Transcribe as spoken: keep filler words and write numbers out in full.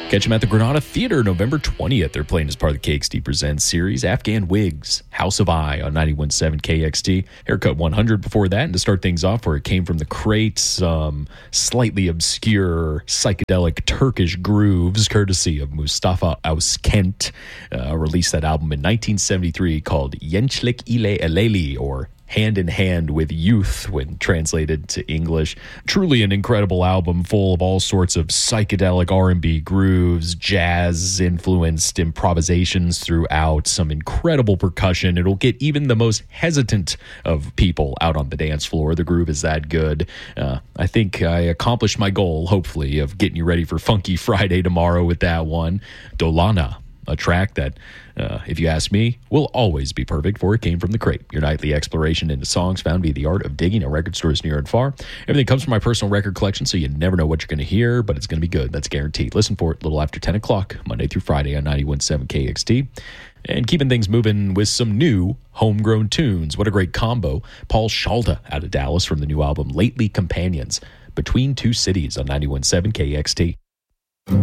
Catch them at the Granada Theater November twentieth. They're playing as part of the K X T Presents series. Afghan Wigs, House of I on ninety-one point seven K X T. Haircut one hundred before that. And to start things off, where it came from the crates, some slightly obscure psychedelic Turkish grooves, courtesy of Mustafa Auskent. Uh, released that album in nineteen seventy-three called Yençlik ile Eleli, or Hand in Hand with Youth, when translated to English. Truly an incredible album full of all sorts of psychedelic R and B grooves, jazz-influenced improvisations throughout, some incredible percussion. It'll get even the most hesitant of people out on the dance floor. The groove is that good. Uh, I think I accomplished my goal, hopefully, of getting you ready for Funky Friday tomorrow with that one. Dolana, a track that, uh, if you ask me, will always be perfect for It Came From The Crate, your nightly exploration into songs found via the art of digging at record stores near and far. Everything comes from my personal record collection, so you never know what you're going to hear, but it's going to be good. That's guaranteed. Listen for it a little after ten o'clock, Monday through Friday on ninety-one point seven K X T. And keeping things moving with some new homegrown tunes. What a great combo. Paul Shalda out of Dallas from the new album Lately Companions, Between Two Cities on ninety-one point seven K X T.